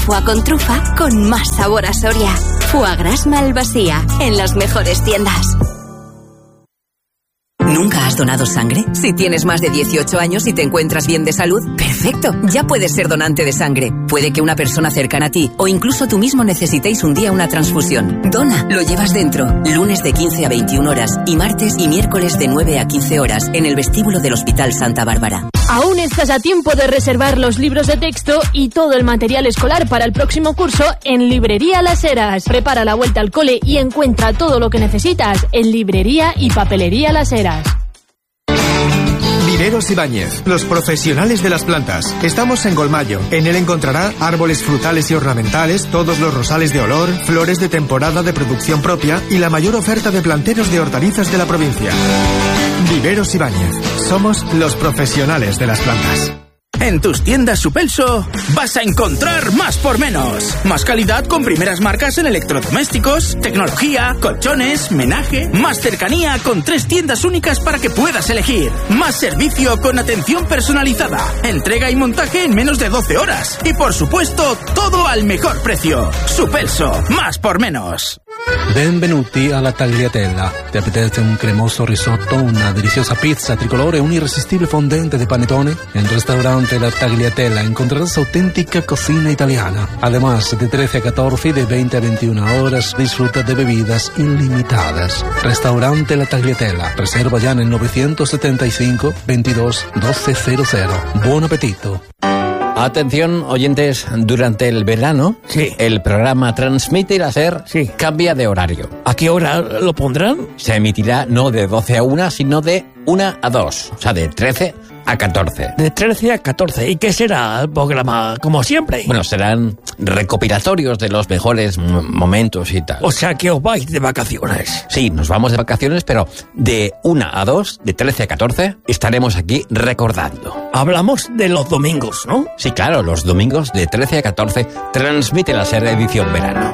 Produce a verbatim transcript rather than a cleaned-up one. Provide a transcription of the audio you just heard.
Foie con trufa con más sabor a Soria. Foie Gras Malvasía, en las mejores tiendas. ¿Nunca has donado sangre? Si tienes más de dieciocho años y te encuentras bien de salud, ¡perfecto! Ya puedes ser donante de sangre. Puede que una persona cercana a ti o incluso tú mismo necesitéis un día una transfusión. Dona, lo llevas dentro. Lunes de quince a veintiuna horas y martes y miércoles de nueve a quince horas en el vestíbulo del Hospital Santa Bárbara. Aún estás a tiempo de reservar los libros de texto y todo el material escolar para el próximo curso en Librería Las Heras. Prepara la vuelta al cole y encuentra todo lo que necesitas en Librería y Papelería Las Heras. Viveros Ibáñez, los profesionales de las plantas. Estamos en Golmayo. En él encontrará árboles frutales y ornamentales, todos los rosales de olor, flores de temporada de producción propia y la mayor oferta de planteros de hortalizas de la provincia. Viveros Ibáñez. Somos los profesionales de las plantas. En tus tiendas Supelso vas a encontrar más por menos. Más calidad con primeras marcas en electrodomésticos, tecnología, colchones, menaje. Más cercanía con tres tiendas únicas para que puedas elegir. Más servicio con atención personalizada. Entrega y montaje en menos de doce horas. Y por supuesto, todo al mejor precio. Supelso, más por menos. Benvenuti alla Tagliatella. Ti apetece un cremoso risotto, una deliciosa pizza tricolore, un irresistible fondente de panettone? En restaurante La Tagliatella encontrarás auténtica cocina italiana. Además, de trece a catorce y de veinte a veintiuna horas, disfruta de bebidas ilimitadas. Restaurante La Tagliatella. Reserva ya en el novecientos setenta y cinco, veintidós, doce cero cero. Buon apetito. Atención, oyentes, durante el verano, sí, el programa Transmite Láser sí. cambia de horario. ¿A qué hora lo pondrán? Se emitirá no de doce a una, sino de una a dos, o sea, de trece a catorce. De trece a catorce. ¿Y qué será el programa? Como siempre. Bueno, serán recopilatorios de los mejores m- momentos y tal. O sea, que os vais de vacaciones. Sí, nos vamos de vacaciones, pero de una a dos, de trece a catorce, estaremos aquí recordando. Hablamos de los domingos, ¿no? Sí, claro, los domingos de trece a catorce, Transmite Láser edición verano.